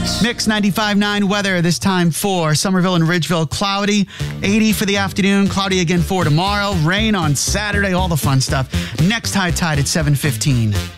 Mix 95.9 weather this time for Somerville and Ridgeville. Cloudy, 80 for the afternoon. Cloudy again for tomorrow. Rain on Saturday, all the fun stuff. Next high tide at 7:15.